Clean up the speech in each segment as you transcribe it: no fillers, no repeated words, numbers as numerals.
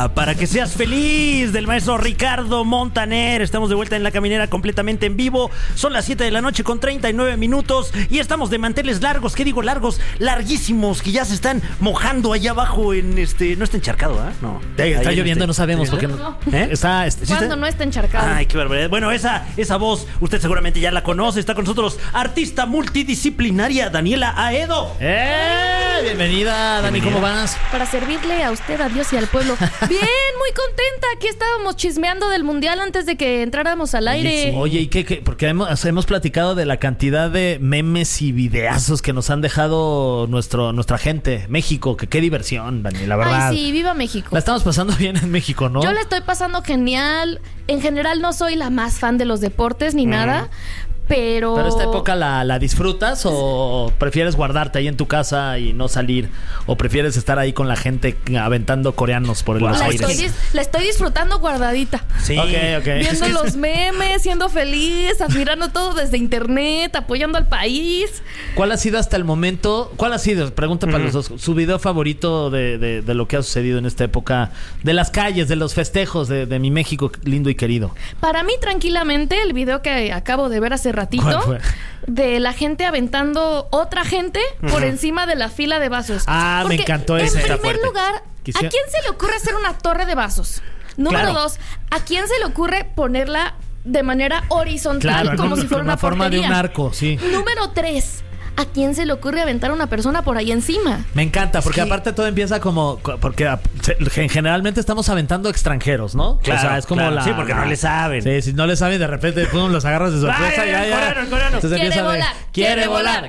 Caminera para que seas feliz, del maestro Ricardo Montaner. Estamos de vuelta en La Caminera completamente en vivo. Son las 7 de la noche con 39 minutos y estamos de manteles largos. ¿Qué digo largos? Larguísimos, que ya se están mojando allá abajo en no está encharcado, ¿ah? No. Está lloviendo, no sabemos por qué no. Está ¿Cuándo no está encharcado? Ay, qué barbaridad. Bueno, esa voz usted seguramente ya la conoce. Está con nosotros artista multidisciplinaria Daniela Aedo. Bienvenida, Dani, ¿cómo vas? Para servirle a usted, a Dios y al pueblo. Bien, muy contenta. Aquí estábamos chismeando del mundial antes de que entráramos al aire. Oye, ¿y qué? Porque hemos platicado de la cantidad de memes y videazos que nos han dejado nuestra gente. México, que qué diversión, Dani, la verdad. Ay, sí, viva México. La estamos pasando bien en México, ¿no? Yo la estoy pasando genial. En general no soy la más fan de los deportes ni nada. ¿Pero esta época la disfrutas o prefieres guardarte ahí en tu casa y no salir? ¿O prefieres estar ahí con la gente aventando coreanos por los aires? La estoy disfrutando guardadita. Sí. Ok. Viendo los memes, siendo feliz, admirando todo desde internet, apoyando al país. ¿Cuál ha sido hasta el momento? ¿Cuál ha sido? Pregunta para los dos. ¿Su video favorito de lo que ha sucedido en esta época? De las calles, de los festejos de mi México lindo y querido. Para mí, tranquilamente, el video que acabo de ver hace ratito, de la gente aventando otra gente por encima de la fila de vasos. Porque me encantó ese. En primer lugar, ¿a quién se le ocurre hacer una torre de vasos? Número 2, ¿a quién se le ocurre ponerla de manera horizontal como si fuera una forma de un arco? Sí. Número 3, ¿a quién se le ocurre aventar a una persona por ahí encima? Me encanta, porque aparte todo empieza porque generalmente estamos aventando extranjeros, ¿no? Claro, o sea, es como sí, porque no le saben. Sí, si no le saben, de repente los agarras de sorpresa. El coreano. Entonces quiere volar.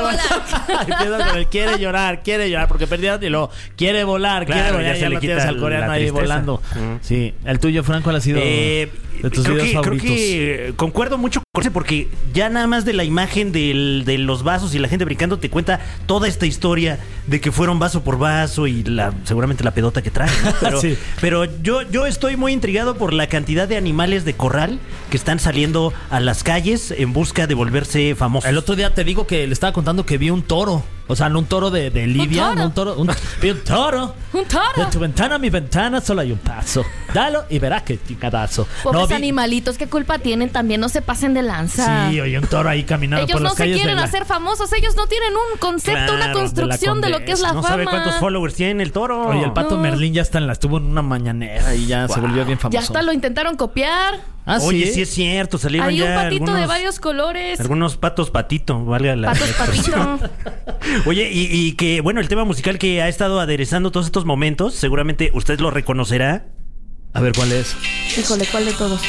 Empieza con el quiere llorar, porque perdieron y luego quiere volar, ya ya lo tienes al coreano ahí volando. Sí. ¿El tuyo, Frank, cuál ha sido de tus videos favoritos? Creo que concuerdo mucho con ese, porque ya nada más de la imagen de los vasos y la gente brincando te cuenta toda esta historia de que fueron vaso por vaso y seguramente la pedota que traen, ¿no? Pero, sí. Pero yo estoy muy intrigado por la cantidad de animales de corral que están saliendo a las calles en busca de volverse famosos. El otro día te digo que le estaba contando que vi un toro. O sea, no un toro de Lidia, vi un toro. Vi un toro. Un toro. De tu ventana a mi ventana solo hay un paso. Dalo y verás que chingadazo. Pobres animalitos, ¿qué culpa tienen? También no se pasen de lanza. Sí, oye, un toro ahí caminando por las calles. Ellos no se quieren hacer famosos. Ellos no tienen un concepto, una construcción de lo que es la fama. No sabe cuántos followers tiene el toro. Oye, el Pato Merlín ya estuvo en una mañanera y ya se volvió bien famoso. Ya hasta lo intentaron copiar. Oye, sí es cierto, salieron hay ya un patito de varios colores. Algunos patos patito, valga la patito. Oye, y que, bueno, el tema musical que ha estado aderezando todos estos momentos, seguramente usted lo reconocerá. A ver, ¿cuál es? Híjole, ¿cuál de todos?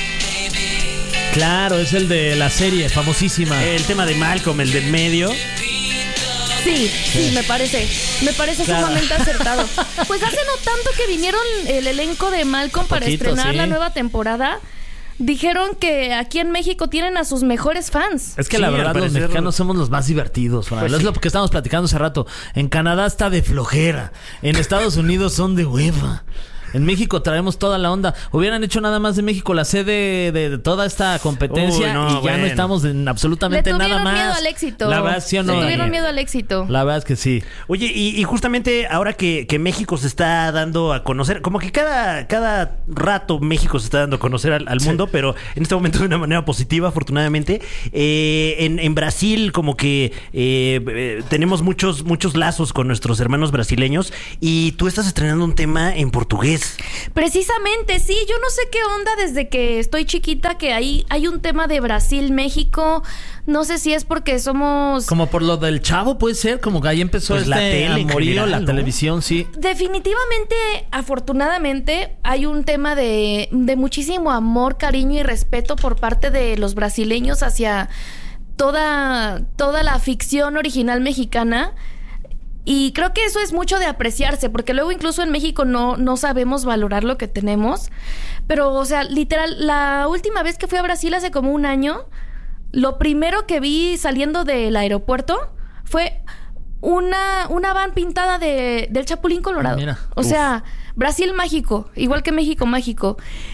Claro, es el de la serie, famosísima. El tema de Malcolm, el del medio. Sí, me parece sumamente acertado. Pues hace no tanto que vinieron el elenco de Malcolm para estrenar la nueva temporada. Dijeron que aquí en México tienen a sus mejores fans. Es que la verdad los mexicanos somos los más divertidos, Fran. Es lo que estábamos platicando hace rato. En Canadá está de flojera. En Estados Unidos son de hueva. En México traemos toda la onda. Hubieran hecho nada más de México la sede de toda esta competencia no estamos en absolutamente nada más. Le tuvieron miedo al éxito. La verdad, ¿sí o no? Le tuvieron miedo al éxito. La verdad es que sí. Oye, y justamente ahora que México se está dando a conocer, como que cada rato México se está dando a conocer al mundo, pero en este momento de una manera positiva, afortunadamente. En Brasil, como que tenemos muchos lazos con nuestros hermanos brasileños, y tú estás estrenando un tema en portugués. Precisamente, sí, yo no sé qué onda desde que estoy chiquita, que hay un tema de Brasil, México. No sé si es porque somos... Como por lo del Chavo, puede ser, como que ahí empezó pues la tele, amorío, la televisión, sí. Definitivamente, afortunadamente, hay un tema de muchísimo amor, cariño y respeto por parte de los brasileños hacia toda la ficción original mexicana. Y creo que eso es mucho de apreciarse, porque luego incluso en México no sabemos valorar lo que tenemos. Pero, o sea, literal, la última vez que fui a Brasil hace como un año, lo primero que vi saliendo del aeropuerto fue una van pintada del Chapulín Colorado. Mira, sea, Brasil mágico, igual que México mágico.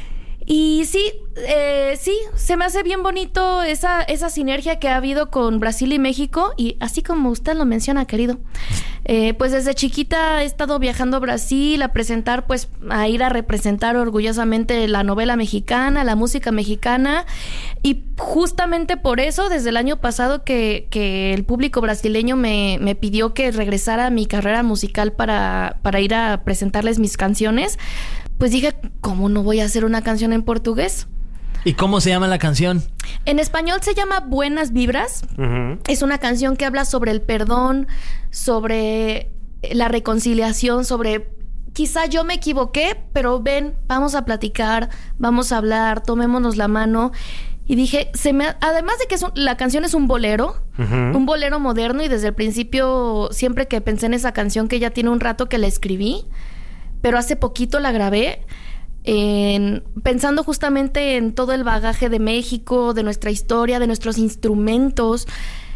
Y sí, se me hace bien bonito esa sinergia que ha habido con Brasil y México. Y así como usted lo menciona, querido, pues desde chiquita he estado viajando a Brasil a presentar, pues a ir a representar orgullosamente la novela mexicana, la música mexicana. Y justamente por eso, desde el año pasado que el público brasileño me pidió que regresara a mi carrera musical para ir a presentarles mis canciones, pues dije, ¿cómo no voy a hacer una canción en portugués? ¿Y cómo se llama la canción? En español se llama Buenas Vibras. Uh-huh. Es una canción que habla sobre el perdón, sobre la reconciliación, sobre quizá yo me equivoqué, pero ven, vamos a platicar, vamos a hablar, tomémonos la mano. Y dije, además de que la canción es un bolero, uh-huh, un bolero moderno, y desde el principio, siempre que pensé en esa canción, que ya tiene un rato que la escribí, pero hace poquito la grabé, pensando justamente en todo el bagaje de México, de nuestra historia, de nuestros instrumentos.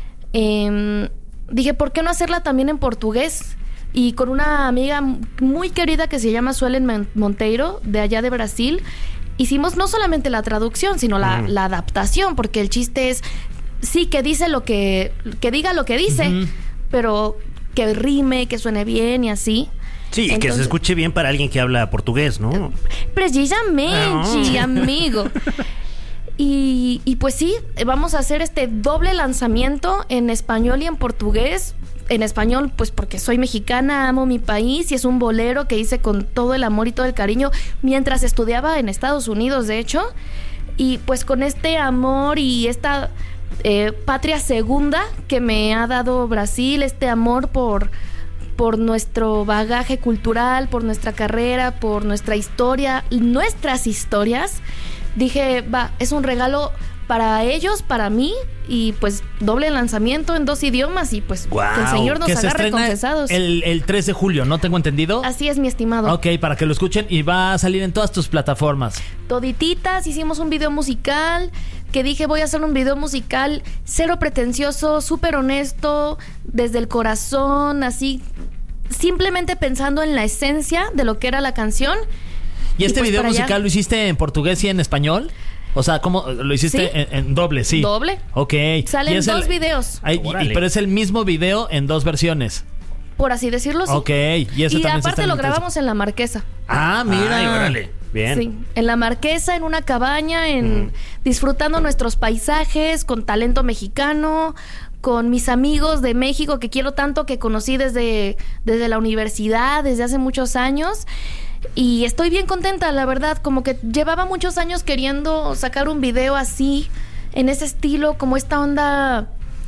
Dije, ¿por qué no hacerla también en portugués? Y con una amiga muy querida que se llama Suelen Monteiro, de allá de Brasil, hicimos no solamente la traducción, sino la adaptación, porque el chiste es, sí, que dice que diga lo que dice, uh-huh, pero que rime, que suene bien y así. Sí, y que se escuche bien para alguien que habla portugués, ¿no? Precisamente, amigo. Y pues sí, vamos a hacer este doble lanzamiento en español y en portugués. En español, pues porque soy mexicana, amo mi país, y es un bolero que hice con todo el amor y todo el cariño mientras estudiaba en Estados Unidos, de hecho. Y pues con este amor y esta patria segunda que me ha dado Brasil, este amor por nuestro bagaje cultural, por nuestra carrera, por nuestra historia, nuestras historias, dije, es un regalo para ellos, para mí, y pues doble lanzamiento en 2 idiomas, y pues wow, que el Señor nos que agarre confesados. El 3 de julio, ¿no tengo entendido? Así es, mi estimado. Ok, para que lo escuchen, y va a salir en todas tus plataformas. Todititas, hicimos un video musical, que dije, voy a hacer un video musical cero pretencioso, súper honesto, desde el corazón, así, simplemente pensando en la esencia de lo que era la canción. ¿Y este pues video musical lo hiciste en portugués y en español? O sea, ¿cómo lo hiciste? ¿Sí? En doble, sí. Doble. Ok. Salen 2 videos. Pero es el mismo video en 2 versiones. Por así decirlo, sí. Ok. Y aparte lo grabamos en La Marquesa. Ah, mira. Ay, órale. Bien. Sí, en La Marquesa, en una cabaña, disfrutando nuestros paisajes, con talento mexicano, con mis amigos de México que quiero tanto, que conocí desde la universidad, desde hace muchos años. Y estoy bien contenta, la verdad, como que llevaba muchos años queriendo sacar un video así, en ese estilo, como esta onda,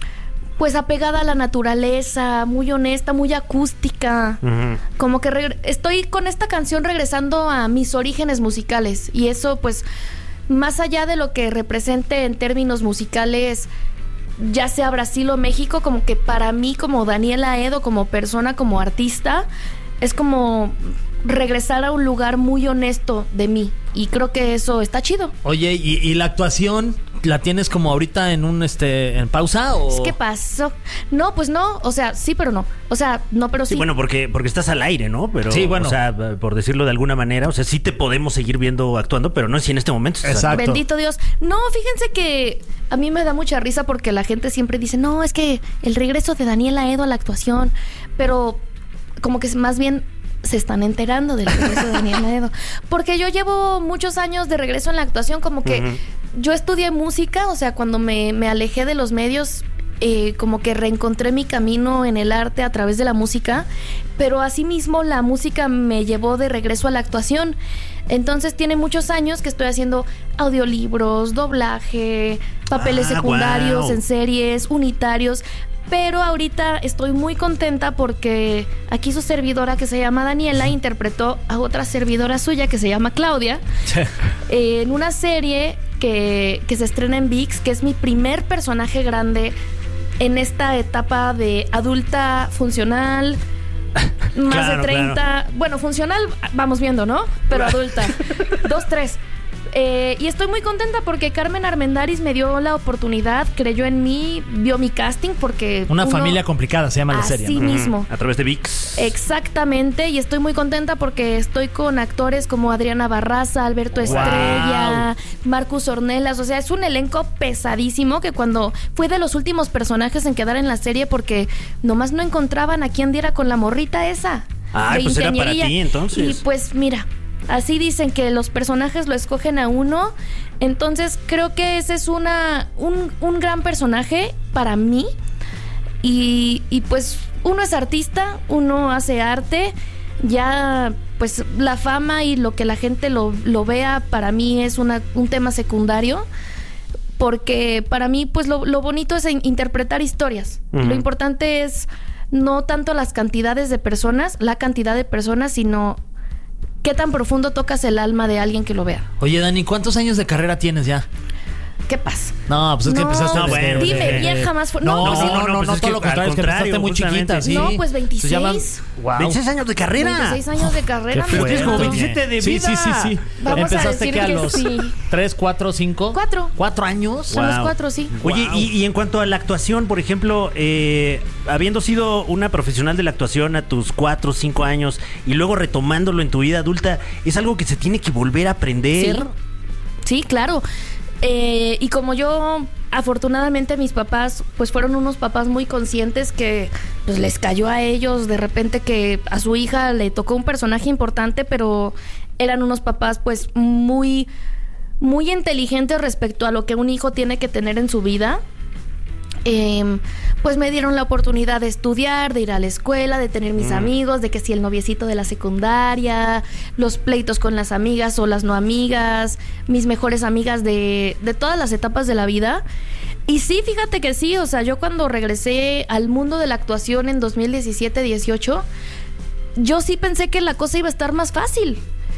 pues apegada a la naturaleza, muy honesta, muy acústica. Uh-huh. Como que estoy con esta canción regresando a mis orígenes musicales, y eso pues, más allá de lo que represente en términos musicales, ya sea Brasil o México, como que para mí, como Daniela Edo, como persona, como artista, es como regresar a un lugar muy honesto de mí, y creo que eso está chido. Oye, ¿y la actuación la tienes como ahorita en pausa o...? ¿Qué pasó? No, pues no, o sea, sí, pero no. O sea, no, pero sí. Sí, bueno, porque estás al aire, ¿no? Pero, sí, bueno. O sea, por decirlo de alguna manera, o sea, sí te podemos seguir viendo actuando, pero no si en este momento estás. Exacto. Bendito Dios. No, fíjense que a mí me da mucha risa porque la gente siempre dice, no, es que el regreso de Daniela Edo a la actuación, pero como que más bien se están enterando del regreso de Daniela Edo. Porque yo llevo muchos años de regreso en la actuación, como que yo estudié música, o sea, cuando me alejé de los medios, como que reencontré mi camino en el arte a través de la música, pero asimismo la música me llevó de regreso a la actuación. Entonces tiene muchos años que estoy haciendo audiolibros, doblaje, papeles secundarios, wow, en series, unitarios. Pero ahorita estoy muy contenta porque aquí su servidora, que se llama Daniela, interpretó a otra servidora suya que se llama Claudia en una serie que se estrena en ViX, que es mi primer personaje grande en esta etapa de adulta funcional, más claro, de 30, claro. Bueno, funcional vamos viendo, ¿no? Pero adulta, 2, 3. Y estoy muy contenta porque Carmen Armendáriz me dio la oportunidad, creyó en mí, vio mi casting porque... Una familia complicada se llama la serie, así ¿no? mismo. A través de ViX. Exactamente, y estoy muy contenta porque estoy con actores como Adriana Barraza, Alberto Estrella, Marcus Ornelas, o sea, es un elenco pesadísimo que cuando fue de los últimos personajes en quedar en la serie porque nomás no encontraban a quién diera con la morrita esa. Ay, pues era para ti, entonces. Y pues mira, así dicen que los personajes lo escogen a uno. Entonces creo que ese es un gran personaje para mí. Y pues uno es artista, uno hace arte. Ya pues la fama y lo que la gente lo vea para mí es un tema secundario. Porque para mí pues lo bonito es interpretar historias. Lo importante es no tanto la cantidad de personas, sino qué tan profundo tocas el alma de alguien que lo vea. Oye, Dani, ¿cuántos años de carrera tienes ya? ¿Qué pasa? No, pues es que empezaste... No, bueno, dime, vieja más fuerte. No, pues sí. no, todo lo contrario, es que empezaste muy chiquita, sí. No, pues 26. Wow. 26 años de carrera. 26 años de carrera. Pero mi tienes como hermano. 27 de vida. Sí. Vamos a ¿Empezaste decir que a que los sí. 3, 4, 5? 4. ¿4 años? A los 4, sí. Oye, Wow. y en cuanto a la actuación, por ejemplo, habiendo sido una profesional de la actuación a tus 4 o 5 años y luego retomándolo en tu vida adulta, ¿es algo que se tiene que volver a aprender? Sí, claro. Y como yo, afortunadamente mis papás, pues fueron unos papás muy conscientes que pues les cayó a ellos de repente que a su hija le tocó un personaje importante, pero eran unos papás pues muy, muy inteligentes respecto a lo que un hijo tiene que tener en su vida. Pues me dieron la oportunidad de estudiar, de ir a la escuela, de tener mis amigos, de que si el noviecito de la secundaria, los pleitos con las amigas o las no amigas, mis mejores amigas de todas las etapas de la vida. Y sí, fíjate que sí, o sea, yo cuando regresé al mundo de la actuación en 2017-18, yo sí pensé que la cosa iba a estar más fácil.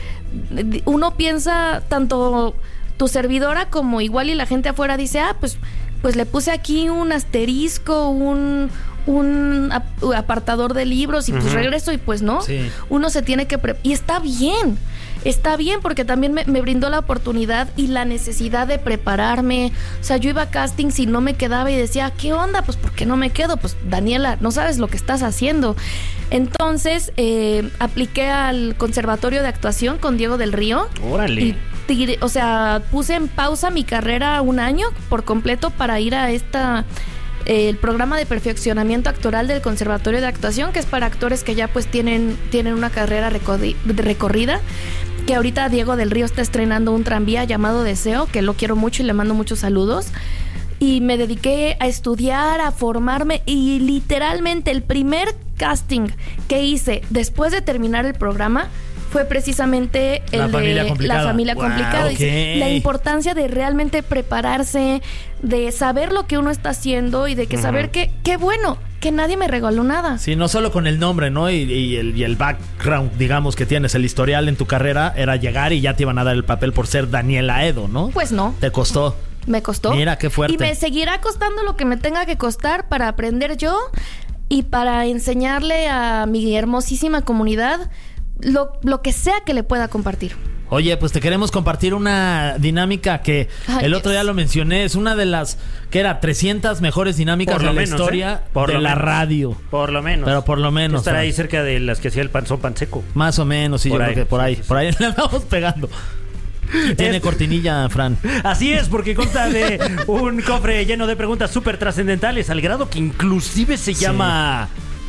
Uno piensa, tanto tu servidora como igual y la gente afuera dice, pues le puse aquí un asterisco, un apartador de libros y pues regreso y pues no. Sí. Uno se tiene que... y está bien porque también me brindó la oportunidad y la necesidad de prepararme. O sea, yo iba a castings y no me quedaba y decía, ¿qué onda? Pues ¿por qué no me quedo? Pues Daniela, no sabes lo que estás haciendo. Entonces apliqué al Conservatorio de Actuación con Diego del Río. Órale. Y puse en pausa mi carrera 1 año por completo para ir a el programa de perfeccionamiento actoral del Conservatorio de Actuación, que es para actores que ya pues tienen una carrera recorrida, que ahorita Diego del Río está estrenando un tranvía llamado Deseo, que lo quiero mucho y le mando muchos saludos. Y me dediqué a estudiar, a formarme, y literalmente el primer casting que hice después de terminar el programa fue precisamente La familia complicada. La familia complicada. Okay. La importancia de realmente prepararse, de saber lo que uno está haciendo y de que saber que, qué bueno, que nadie me regaló nada. Sí, no solo con el nombre, ¿no? Y el background, digamos, que tienes, el historial en tu carrera, era llegar y ya te iban a dar el papel por ser Daniela Aedo, ¿no? Pues no. ¿Te costó? Me costó. Mira, qué fuerte. Y me seguirá costando lo que me tenga que costar para aprender yo y para enseñarle a mi hermosísima comunidad lo que sea que le pueda compartir. Oye, pues te queremos compartir una dinámica que el otro día lo mencioné. Es una de las, que era 300 mejores dinámicas de la historia de la radio. Por lo menos. Pero por lo menos. Estará ahí cerca de las que hacía el Panzón Panseco. Más o menos, sí, yo creo que por ahí le andamos pegando. Y tiene cortinilla, Fran. Así es, porque consta de un cofre lleno de preguntas súper trascendentales, al grado que inclusive se llama...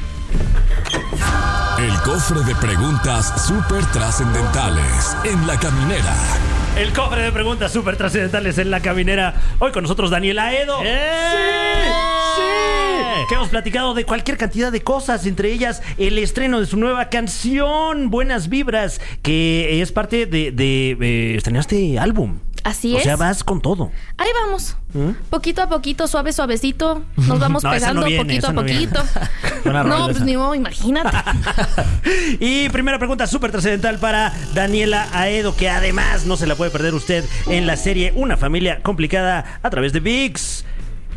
El cofre de preguntas súper trascendentales en La Caminera. El cofre de preguntas súper trascendentales en La Caminera. Hoy con nosotros Daniela Aedo. ¡Sí! Que hemos platicado de cualquier cantidad de cosas, entre ellas el estreno de su nueva canción, Buenas Vibras, que es parte de estrenaste álbum. Así es. O sea, vas con todo. Ahí vamos. Poquito a poquito, suavecito. Nos vamos No, esa pegando no viene, poquito esa a no viene. poquito. Buena rola No, pues esa. ni modo, imagínate. Y primera pregunta súper trascendental para Daniela Aedo, que además no se la puede perder usted en la serie Una Familia Complicada a través de ViX.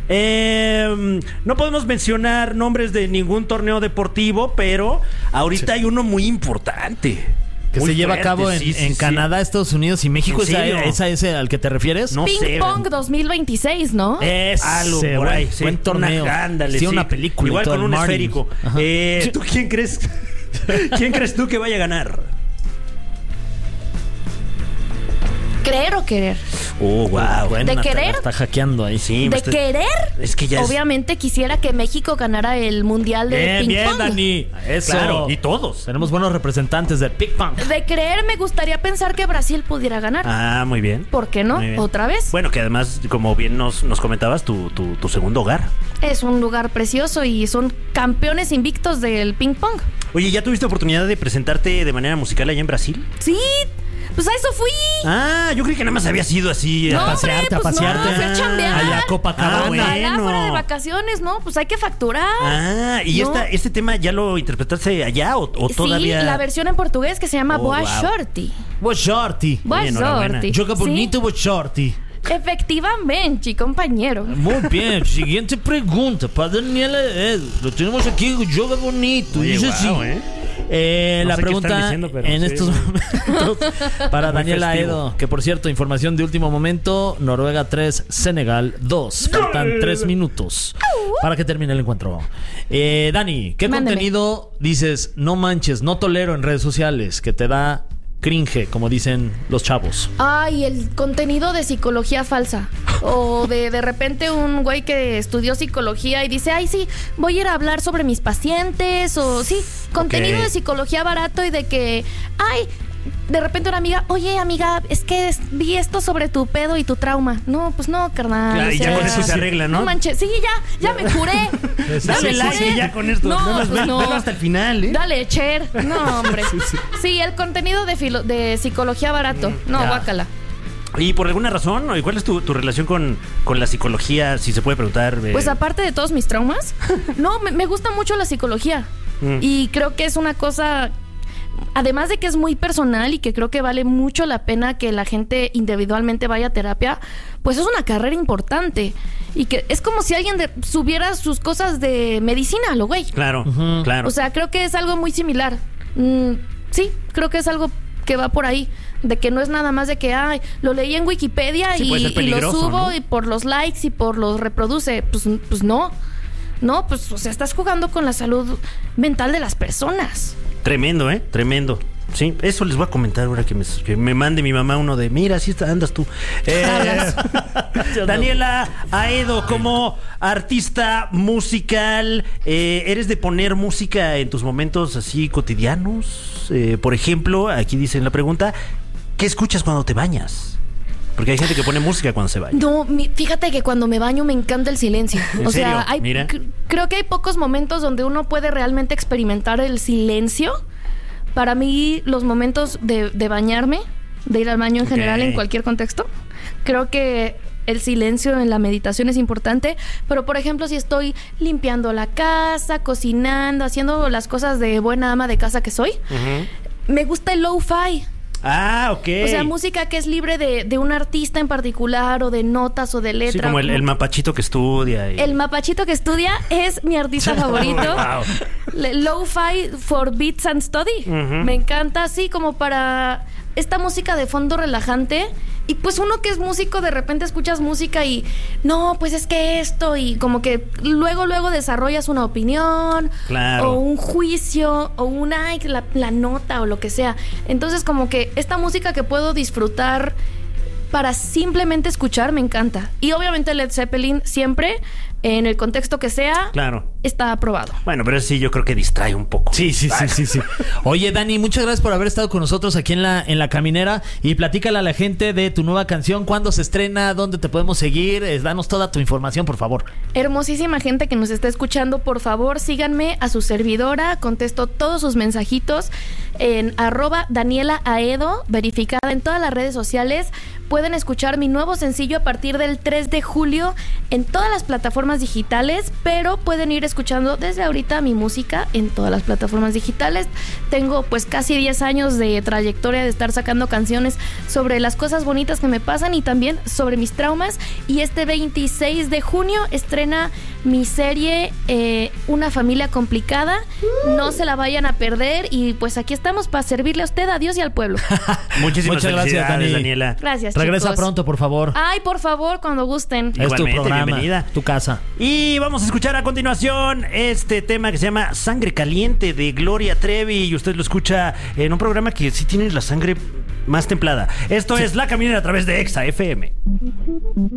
No podemos mencionar nombres de ningún torneo deportivo, pero ahorita hay uno muy importante. que Muy se lleva fuerte, a cabo sí, sí, en sí. Canadá, Estados Unidos y México. ¿En serio? ¿Esa es al que te refieres? No Ping sé. Pong 2026, ¿no? Algo Por buen, ahí, sí. buen torneo. Ándale, Sí, sí. una película. y Igual todo, con el un Martin. esférico. Ajá. ¿Tú quién crees? ¿Quién crees tú que vaya a ganar? ¿Creer o querer? Oh, wow. Buena, ¿De te la querer? está hackeando ahí. Sí, ¿De querer? Es que ya es... Obviamente quisiera que México ganara el mundial de Bien, ping bien, pong. Dani. Eso. Claro, y todos. Tenemos buenos representantes del ping pong. De creer me gustaría pensar que Brasil pudiera ganar. Ah, muy bien. ¿Por qué no? Muy bien. ¿Otra vez? Bueno, que además, como bien nos comentabas, tu segundo hogar. Es un lugar precioso y son campeones invictos del ping pong. Oye, ¿ya tuviste oportunidad de presentarte de manera musical allá en Brasil? Sí, pues a eso fui. Ah, yo creí que nada más había sido así. No, pasearte, hombre, pues a pasearte. no, fui a chambear. Allá a Copacabana. Ah, bueno. Ojalá fuera de vacaciones, ¿no? Pues hay que facturar. Ah, ¿y No. este tema ya lo interpretaste allá o todavía? Sí, la versión en portugués que se llama Oh, Boa wow. Shorty. Boa sorte. Boa enhorabuena. Shorty. Joga Sí, bonito, boa sorte. efectivamente, compañero. Muy bien. Siguiente pregunta para Daniela Edo. Lo tenemos aquí, joga bonito. Oye, Dice guau, así. No La sé qué pregunta están diciendo, pero en sí. estos momentos para Muy Daniela festivo. Edo, que por cierto, información de último momento, Noruega 3, Senegal 2. Faltan 3 minutos para que termine el encuentro. Dani, ¿qué Mándeme. contenido dices, no manches, no tolero en redes sociales, que te da cringe, como dicen los chavos? Ay, el contenido de psicología falsa. O de repente un güey que estudió psicología y dice, ay, sí, voy a ir a hablar sobre mis pacientes. O sí, contenido Ok. de psicología barato y de que, ay, de repente una amiga, oye, amiga, es que vi esto sobre tu pedo y tu trauma. No, pues no, carnal. Claro, o y ya sea, con eso se arregla, ¿no? No manches, sí, ya me curé. Dale like y ya con esto. No, Nada más pues no. velo hasta el final, ¿eh? Dale, Cher. No, hombre. Sí, el contenido de psicología barato. No, Ya. guácala. ¿Y por alguna razón? ¿O cuál es tu relación con la psicología? Si se puede preguntar. Pues aparte de todos mis traumas, no, me gusta mucho la psicología. Y creo que es una cosa, además de que es muy personal y que creo que vale mucho la pena que la gente individualmente vaya a terapia, pues es una carrera importante. Y que es como si alguien subiera sus cosas de medicina, lo güey. Claro, claro. O sea, creo que es algo muy similar. Sí, creo que es algo que va por ahí. De que no es nada más de que, ay, lo leí en Wikipedia Sí, puede ser y lo peligroso, subo, ¿no? y por los likes y por los reproduce. Pues no. No, pues, o sea, estás jugando con la salud mental de las personas. Tremendo, ¿eh? Tremendo. Sí, eso les voy a comentar ahora que me mande mi mamá uno de, mira, así andas tú. Daniela Aedo, como artista musical, ¿eres de poner música en tus momentos así cotidianos? Por ejemplo, aquí dice en la pregunta, ¿qué escuchas cuando te bañas? Porque hay gente que pone música cuando se baña. No, fíjate que cuando me baño me encanta el silencio. ¿En O sea, serio? Mira. creo que hay pocos momentos donde uno puede realmente experimentar el silencio. Para mí, los momentos de bañarme, de ir al baño en general, Ok. en cualquier contexto, creo que el silencio en la meditación es importante. Pero, por ejemplo, si estoy limpiando la casa, cocinando, haciendo las cosas de buena ama de casa que soy, me gusta el lo-fi. Ah, ok. O sea, música que es libre de un artista en particular, o de notas, o de letra. Sí, como el mapachito que estudia. El mapachito que estudia es mi artista favorito. Wow. Lo-fi for beats and study. Me encanta así como para esta música de fondo relajante. Y pues uno que es músico, de repente escuchas música y no, pues es que esto, y como que luego desarrollas una opinión, Claro. o un juicio, o la nota, o lo que sea. Entonces como que esta música que puedo disfrutar para simplemente escuchar me encanta. Y obviamente Led Zeppelin siempre, en el contexto que sea, Claro. está aprobado. Bueno, pero sí, yo creo que distrae un poco. Sí. Oye, Dani, muchas gracias por haber estado con nosotros aquí en la caminera, y platícale a la gente de tu nueva canción, cuándo se estrena, dónde te podemos seguir, danos toda tu información, por favor. Hermosísima gente que nos está escuchando, por favor, síganme a su servidora, contesto todos sus mensajitos en @Daniela Aedo, verificada en todas las redes sociales. Pueden escuchar mi nuevo sencillo a partir del 3 de julio en todas las plataformas digitales, pero pueden ir escuchando desde ahorita mi música en todas las plataformas digitales. Tengo pues casi 10 años de trayectoria de estar sacando canciones sobre las cosas bonitas que me pasan y también sobre mis traumas. Y este 26 de junio estrena mi serie Una familia complicada. No se la vayan a perder y pues aquí estamos para servirle a usted, a Dios y al pueblo. Muchísimas Muchas gracias, felicidades, Dani. Daniela. Gracias, Regresa chicos. pronto, por favor. Ay, por favor, cuando gusten. Es tu Igualmente, programa, bienvenida. tu casa. Y vamos a escuchar a continuación este tema que se llama Sangre Caliente de Gloria Trevi. Y usted lo escucha en un programa que sí tiene la sangre más templada. Esto es La Caminera a través de Exa FM.